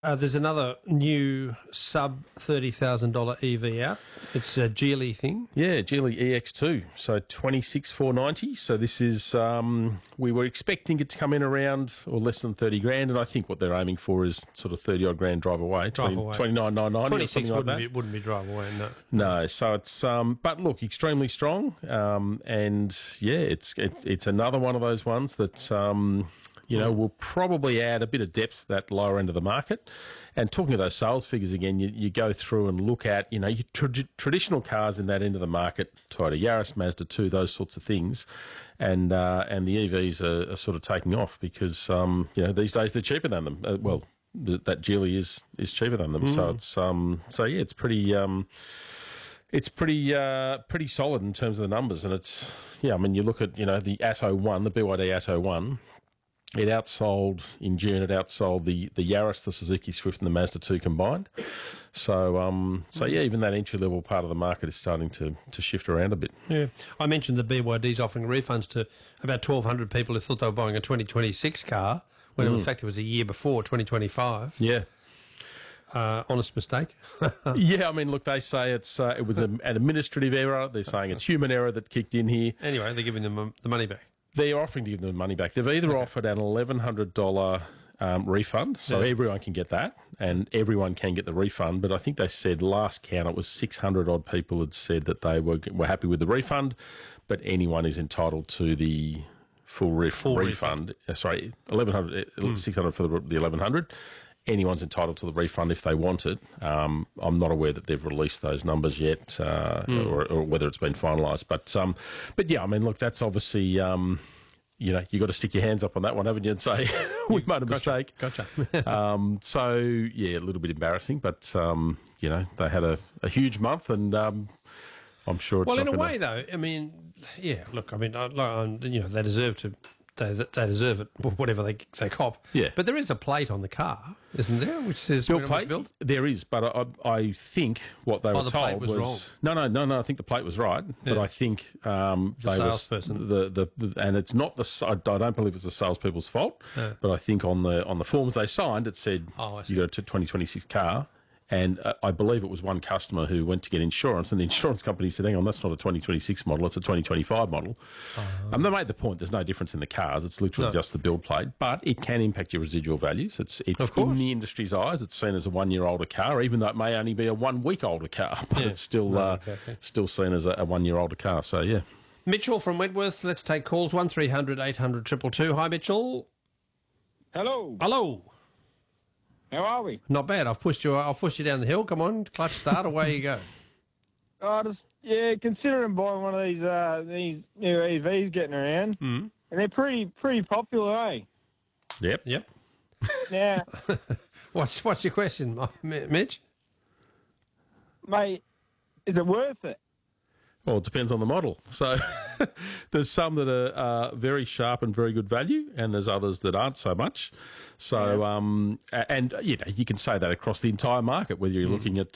There's another new sub $30,000 EV out. It's a Geely thing. Yeah, Geely EX2, so 26,490. So this is, we were expecting it to come in around or less than 30 grand, and I think what they're aiming for is sort of 30 odd grand drive away. 29,990. 26 or wouldn't be drive away, no. No, so it's, but look, extremely strong, and yeah, it's another one of those ones that, will probably add a bit of depth to that lower end of the market. And talking of those sales figures again, you go through and look at, your traditional cars in that end of the market, Toyota Yaris, Mazda 2, those sorts of things. And the EVs are sort of taking off because, these days they're cheaper than them. That Geely is cheaper than them. So it's pretty solid in terms of the numbers. And you look at, the Atto 1, the BYD Atto 1, it outsold the Yaris, the Suzuki Swift, and the Mazda 2 combined. So even that entry-level part of the market is starting to shift around a bit. Yeah. I mentioned the BYD's offering refunds to about 1,200 people who thought they were buying a 2026 car, when in fact it was a year before, 2025. Yeah. Honest mistake. Yeah, look, they say it was an administrative error. They're saying it's human error that kicked in here. Anyway, they're giving them the money back. They're offering to give them the money back. They've either offered an $1,100 refund, so everyone can get that, and everyone can get the refund. But I think they said last count it was 600 odd people had said that they were happy with the refund, but anyone is entitled to the full refund. Sorry, 1,100, 600 for the 1,100. Anyone's entitled to the refund if they want it. I'm not aware that they've released those numbers yet, or whether it's been finalised. But yeah, look, that's obviously, you've got to stick your hands up on that one, haven't you, and say, we made a mistake. Gotcha. So, yeah, a little bit embarrassing, but, they had a huge month, and I'm sure it's well, not in a way, though, look, they deserve to... They deserve it, whatever they cop. Yeah. But there is a plate on the car, isn't there, which says build when plate? it was built? There is, but I think what they were the told plate was wrong. No, I think the plate was right, but I think the salesperson. And it's not I don't believe it's the salespeople's fault, but I think on the forms they signed it said you got a 2026 car. And I believe it was one customer who went to get insurance, and the insurance company said, hang on, that's not a 2026 model, it's a 2025 model. They made the point there's no difference in the cars, it's literally just the build plate, but it can impact your residual values. It's in the industry's eyes, it's seen as a 1 year older car, even though it may only be a 1 week older car, but it's still seen as a 1 year older car, so yeah. Mitchell from Wentworth, let's take calls, 1300 800 222. Hi, Mitchell. Hello. How are we? Not bad. I'll push you down the hill. Come on, clutch start, away you go. Considering buying one of these new EVs getting around, and they're pretty popular, eh? Yep. Now, what's your question, Mitch? Mate, is it worth it? Well, it depends on the model. So there's some that are very sharp and very good value, and there's others that aren't so much. So, and you can say that across the entire market, whether you're looking at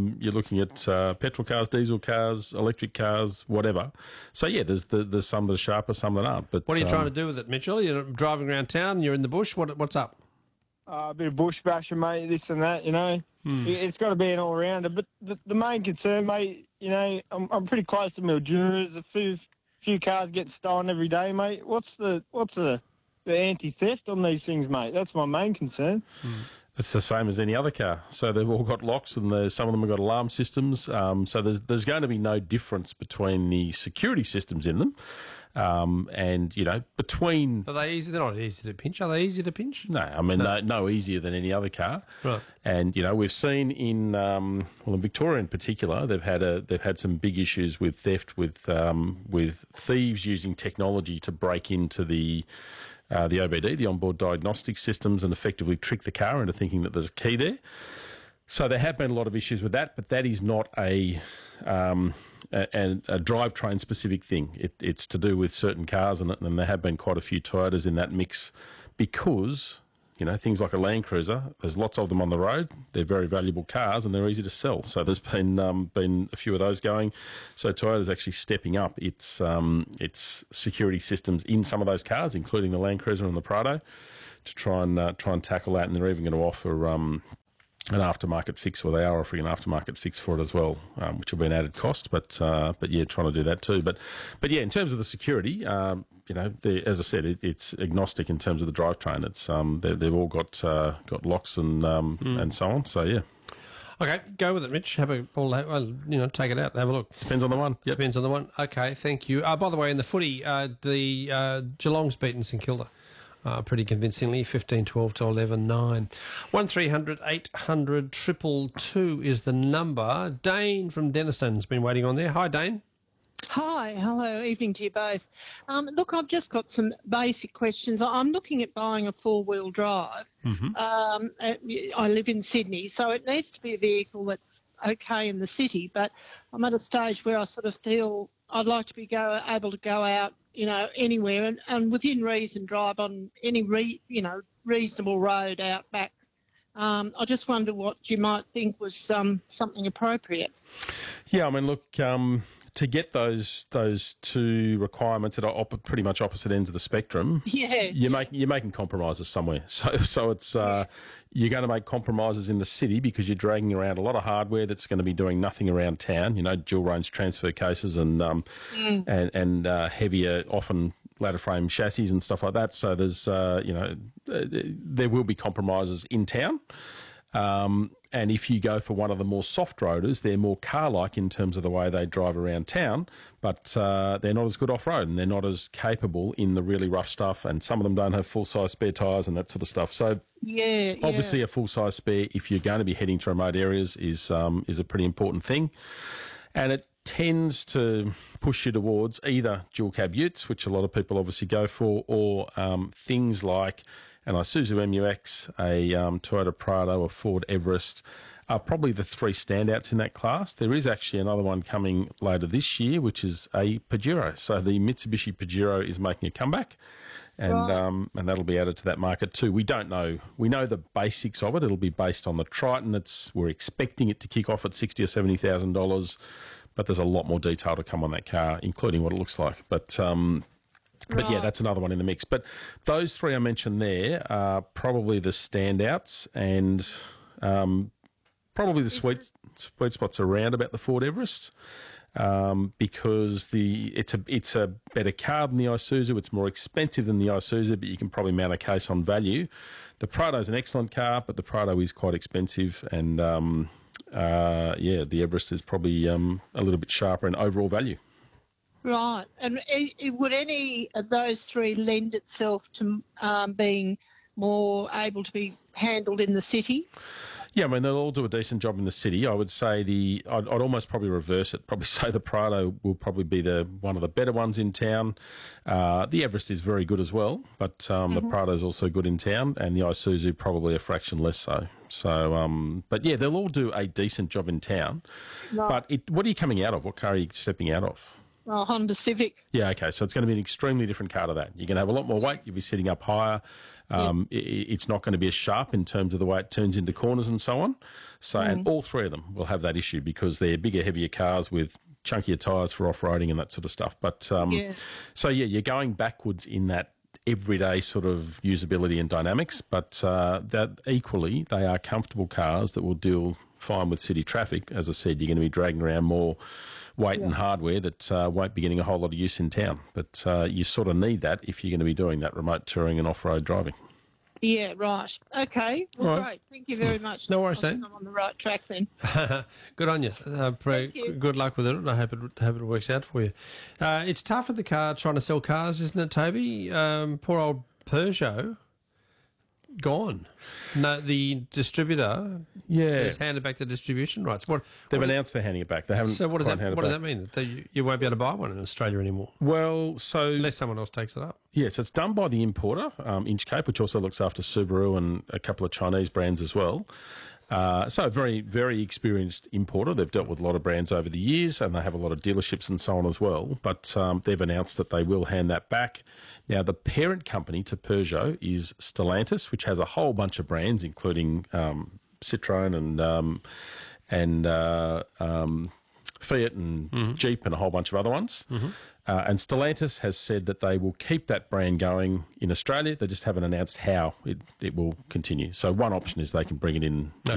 petrol cars, diesel cars, electric cars, whatever. So yeah, there's some that are sharper, some that aren't. But what are you trying to do with it, Mitchell? You're driving around town, you're in the bush. What's up? A bit of bush bashing, mate. This and that, It's got to be an all-rounder. But the main concern, mate, I'm pretty close to Mildura. There's a few cars get stolen every day, mate. What's the anti-theft on these things, mate? That's my main concern. It's the same as any other car. So they've all got locks, and some of them have got alarm systems. So there's going to be no difference between the security systems in them. And between... Are they easy? They're not easy to pinch. Are they easy to pinch? No, no easier than any other car. Right. And we've seen in Victoria in particular, they've had some big issues with theft, with thieves using technology to break into the OBD, the onboard diagnostic systems, and effectively trick the car into thinking that there's a key there. So there have been a lot of issues with that, but that is not a drivetrain specific thing. It's to do with certain cars, and there have been quite a few Toyotas in that mix because, things like a Land Cruiser, there's lots of them on the road. They're very valuable cars and they're easy to sell. So there's been a few of those going. So Toyota's actually stepping up its security systems in some of those cars, including the Land Cruiser and the Prado, to try and tackle that, and they're even going to offer an aftermarket fix, or they are offering an aftermarket fix for it as well, which will be an added cost. But yeah, trying to do that too. But yeah, in terms of the security, as I said, it's agnostic in terms of the drivetrain. It's they've all got locks and so on. So yeah. Okay, go with it, Mitch. Take it out, have a look. Depends on the one. Yep. Depends on the one. Okay, thank you. By the way, in the footy, the Geelong's beaten St Kilda pretty convincingly, 15-12 to 11-9. 1300 800 222 is the number. Dane from Denniston's been waiting on there. Hi, Dane. Hi, hello, evening to you both. Look, I've just got some basic questions. I'm looking at buying a four-wheel drive. Mm-hmm. I live in Sydney, so it needs to be a vehicle that's okay in the city, but I'm at a stage where I sort of feel I'd like to be able to go out, anywhere and within reason drive on any reasonable road out back. I just wonder what you might think was something appropriate. Yeah, I mean, look, to get those two requirements that are pretty much opposite ends of the spectrum, you're making compromises somewhere. So it's you're going to make compromises in the city because you're dragging around a lot of hardware that's going to be doing nothing around town. Dual range transfer cases and heavier, often ladder frame chassis and stuff like that. So there's there will be compromises in town. And if you go for one of the more soft roaders, they're more car-like in terms of the way they drive around town, but they're not as good off-road and they're not as capable in the really rough stuff, and some of them don't have full-size spare tyres and that sort of stuff. So obviously a full-size spare, if you're going to be heading to remote areas, is a pretty important thing. And it tends to push you towards either dual-cab utes, which a lot of people obviously go for, or things like an Isuzu MU-X, a Toyota Prado, a Ford Everest are probably the three standouts in that class. There is actually another one coming later this year, which is a Pajero. So the Mitsubishi Pajero is making a comeback, and that'll be added to that market too. We don't know. We know the basics of it. It'll be based on the Triton. We're expecting it to kick off at $60,000 or $70,000, but there's a lot more detail to come on that car, including what it looks like. But yeah, that's another one in the mix. But those three I mentioned there are probably the standouts, and probably the sweet spots around about the Ford Everest, because it's a better car than the Isuzu. It's more expensive than the Isuzu, but you can probably mount a case on value. The Prado is an excellent car, but the Prado is quite expensive, and the Everest is probably a little bit sharper in overall value. Right. And would any of those three lend itself to being more able to be handled in the city? Yeah, I mean, they'll all do a decent job in the city. I would say I'd almost probably reverse it. Probably say the Prado will probably be one of the better ones in town. The Everest is very good as well, but the Prado is also good in town, and the Isuzu probably a fraction less so. So, but yeah, they'll all do a decent job in town. Right. But what are you coming out of? What car are you stepping out of? Honda Civic. Yeah, okay. So it's going to be an extremely different car to that. You're going to have a lot more weight. You'll be sitting up higher. It's not going to be as sharp in terms of the way it turns into corners and so on. So, and all three of them will have that issue because they're bigger, heavier cars with chunkier tyres for off-roading and that sort of stuff. But so you're going backwards in that everyday sort of usability and dynamics, but that equally they are comfortable cars that will deal fine with city traffic. As I said, you're going to be dragging around more weight and hardware that won't be getting a whole lot of use in town. But you sort of need that if you're going to be doing that remote touring and off-road driving. Yeah, right. Okay. Well, great. Thank you very much. No worries, Dan. I'm on the right track then. Good on you. Thank you. Good luck with it. I hope it works out for you. It's tough at the car trying to sell cars, isn't it, Toby? Poor old Peugeot. Gone. No, the distributor has handed back the distribution rights. They've announced they're handing it back. They haven't. So what does that mean? That you won't be able to buy one in Australia anymore? Well, unless someone else takes it up. Yes, it's done by the importer, Inchcape, which also looks after Subaru and a couple of Chinese brands as well. So a very, very experienced importer. They've dealt with a lot of brands over the years, and they have a lot of dealerships and so on as well. But they've announced that they will hand that back. Now, the parent company to Peugeot is Stellantis, which has a whole bunch of brands, including Citroën and Fiat and Jeep and a whole bunch of other ones. And Stellantis has said that they will keep that brand going in Australia. They just haven't announced how it will continue. So one option is they can bring it in